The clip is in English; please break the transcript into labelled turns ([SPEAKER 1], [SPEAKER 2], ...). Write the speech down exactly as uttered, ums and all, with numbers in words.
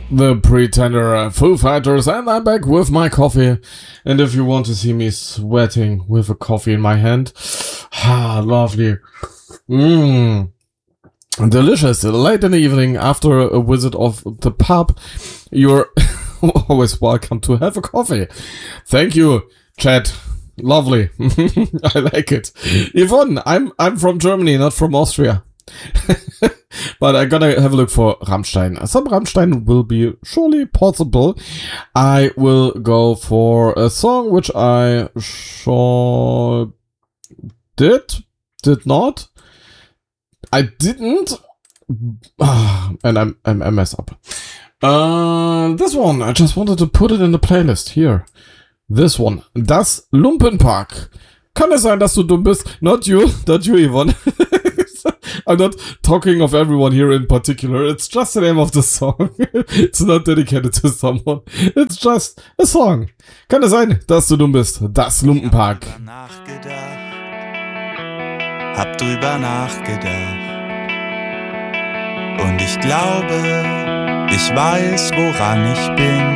[SPEAKER 1] The Pretender, uh, Foo Fighters, and I'm back with my coffee. And if you want to see me sweating with a coffee in my hand, ah, lovely. Mmm. Delicious. Late in the evening after a visit of the pub, you're always welcome to have a coffee. Thank you, Chad. Lovely. I like it. Yvonne, I'm I'm from Germany, not from Austria. But I gotta have a look for Rammstein. Some Rammstein will be surely possible. I will go for a song which I sure did, did not. I didn't. Ah, and I'm, I'm I mess up. Uh, this one, I just wanted to put it in the playlist here. This one, Das Lumpenpack. Kann es sein, dass du dumm bist? Not you, not you, Yvonne. I'm not talking of everyone here in particular. It's just the name of the song. It's not dedicated to someone. It's just a song. Kann es sein, dass du dumm bist? Das Lumpenpack.
[SPEAKER 2] Hab drüber nachgedacht. Hab drüber nachgedacht. Und ich glaube, ich weiß, woran ich bin.